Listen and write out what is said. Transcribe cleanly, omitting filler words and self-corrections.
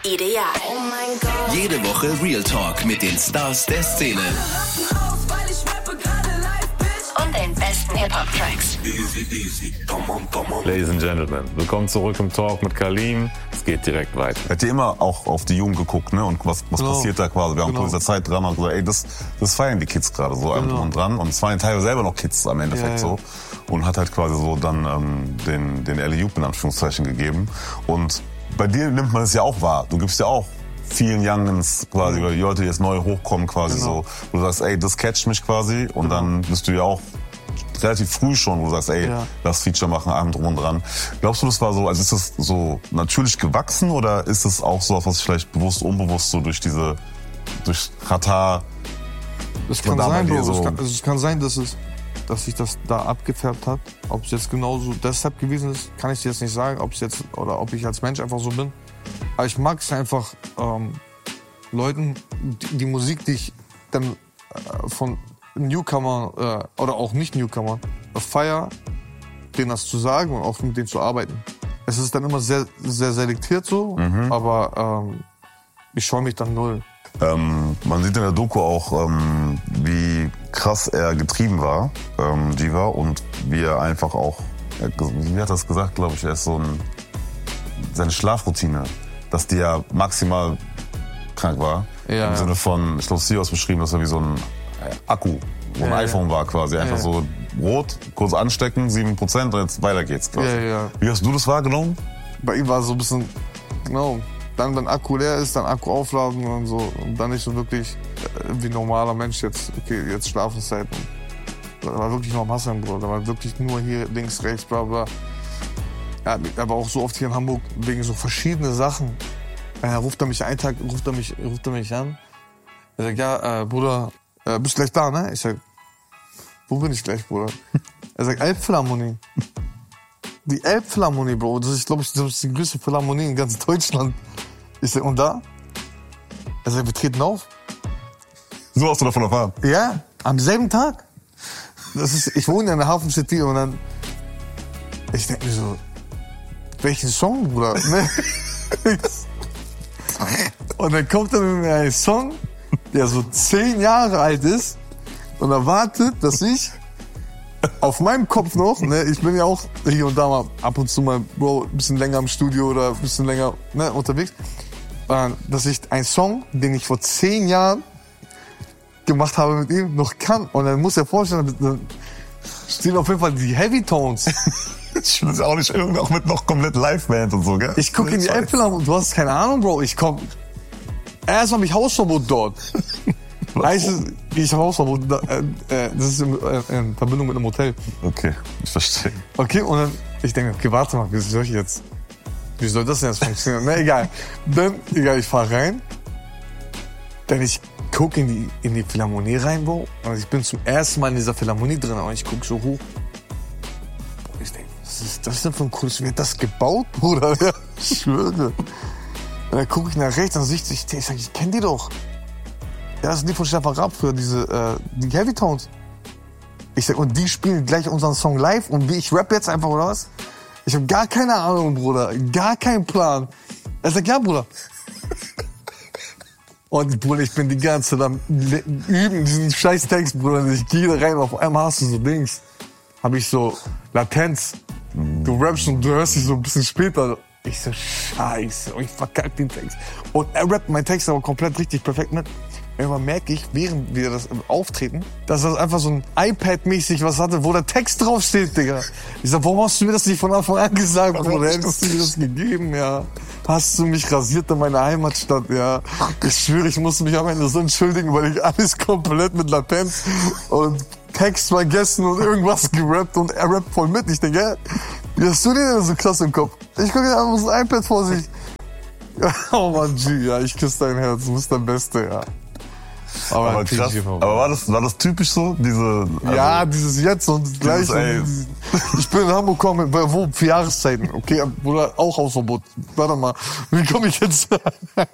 Ideal. Oh mein Gott. Jede Woche Real Talk mit den Stars der Szene. Und den besten Hip-Hop-Tracks. Ladies and Gentlemen, willkommen zurück im Talk mit Kalim. Es geht direkt weiter. Er hat ja immer auch auf die Jungen geguckt, ne? Und was passiert da quasi? Wir haben zu dieser Zeit dran und gesagt, ey, das feiern die Kids gerade so einem und dran. Und es waren teilweise selber noch Kids am Endeffekt so. Und hat halt quasi so dann den Alley-Oop in Anführungszeichen gegeben. Und bei dir nimmt man es ja auch wahr. Du gibst ja auch vielen Youngins quasi, oder die Leute, die jetzt neu hochkommen quasi so. Wo du sagst, ey, das catcht mich quasi. Und dann bist du ja auch relativ früh schon, wo du sagst, ey, lass Feature machen, Abend drum und dran. Glaubst du, das war so, also ist das so natürlich gewachsen oder ist es auch so, was vielleicht bewusst, unbewusst so durch Radar? Es kann sein, Bro. Es kann sein, dass sich das da abgefärbt hat. Ob es jetzt genauso deshalb gewesen ist, kann ich dir jetzt nicht sagen. Ob ich als Mensch einfach so bin. Aber ich mag es einfach, Leuten, die Musik, die ich dann von Newcomer oder auch nicht Newcomer feier, denen das zu sagen und auch mit denen zu arbeiten. Es ist dann immer sehr, sehr selektiert so, aber ich scheue mich dann null. Man sieht in der Doku auch, wie krass er getrieben war, Jiva, und wie er einfach auch, wie hat er das gesagt, glaube ich, er ist seine Schlafroutine, dass die ja maximal krank war. Ja, im Sinne von, ich glaube, sie hat beschrieben, dass er wie so ein Akku, wo ein iPhone war quasi. Einfach so rot, kurz anstecken, 7% und jetzt weiter geht's quasi. Wie hast du das wahrgenommen? Bei ihm war es so ein bisschen, genau, dann wenn Akku leer ist, dann Akku aufladen und so. Und dann nicht so wirklich wie normaler Mensch jetzt, okay, jetzt Schlafenszeit. Da war wirklich noch am Hasseln, Bro. Da war wirklich nur hier links, rechts, bla bla. Ja, aber auch so oft hier in Hamburg wegen so verschiedene Sachen. Ruft er mich einen Tag, ruft er mich an. Er sagt, ja, Bruder, bist gleich da, ne? Ich sag, wo bin ich gleich, Bruder? Er sagt, Elbphilharmonie. Die Elbphilharmonie, Bro. Das ist, glaube ich, die größte Philharmonie in ganz Deutschland. Ich sag, und da? Er sagt, wir treten auf. So hast du davon erfahren? Ja, am selben Tag. Ich wohne ja in der Hafen City und dann, ich denke mir so, welchen Song, Bruder? Und dann kommt er mit mir ein Song, der so 10 Jahre alt ist und erwartet, dass ich auf meinem Kopf noch, ne, ich bin ja auch hier und da mal ab und zu mal, Bro, ein bisschen länger im Studio oder ein bisschen länger unterwegs, dass ich einen Song, den ich vor 10 Jahren gemacht habe mit ihm, noch kann. Und dann muss er vorstellen, dann stehen auf jeden Fall die Heavy Tones. Ich will das auch nicht irgendwie auch mit noch komplett Liveband und so, gell? Ich gucke in die Elbphilharmonie und du hast keine Ahnung, Bro. Erstmal habe ich Hausverbot dort. Ich habe Hausverbot. Das ist in Verbindung mit einem Hotel. Okay, ich verstehe. Okay, und dann, ich denke, okay, warte mal, wie soll das denn jetzt funktionieren? Na, egal. Ich fahre rein. Dann ich gucke in die Philharmonie rein, Bro. Und ich bin zum ersten Mal in dieser Philharmonie drin und ich gucke so hoch. Ich denke, was ist das denn für ein cooles, wie hat das gebaut, Bruder? Ja, ich schwöre. Und dann gucke ich nach rechts und ich sage, ich kenne die doch. Ja, das sind die von Stefan Raab für die Heavy Tones. Ich sag, und die spielen gleich unseren Song live und wie ich rap jetzt einfach, oder was? Ich habe gar keine Ahnung, Bruder. Gar keinen Plan. Er sagt, ja, Bruder. Und Bruder, ich bin die ganze Zeit am üben, diesen scheiß Text, Bruder. Ich gehe da rein, auf einmal hast du so Dings. Habe ich so Latenz. Du rappst und du hörst dich so ein bisschen später. Ich so, scheiße, und ich verkack den Text. Und er rappt meinen Text aber komplett richtig perfekt mit. Irgendwann merke ich, während wir das auftreten, dass das einfach so ein iPad-mäßig was hatte, wo der Text draufsteht, Digga. Ich sag, warum hast du mir das nicht von Anfang an gesagt, Bruder? Hättest du mir das gegeben, ja. Hast du mich rasiert in meiner Heimatstadt, ja. Ich schwöre, ich musste mich am Ende so entschuldigen, weil ich alles komplett mit Latenz und Text vergessen und irgendwas gerappt und er rappt voll mit. Ich denke, ja, wie hast du den denn so krass im Kopf? Ich gucke dir einfach so ein iPad vor sich. Oh Mann, G, ja, ich küsse dein Herz, du bist der Beste, ja. Aber krass. Aber war das typisch so? Ja, dieses jetzt und gleich. Ich bin in Hamburg gekommen, wo? 4 Jahreszeiten. Okay, Bruder, auch Hausverbot. Warte mal, wie komme ich jetzt?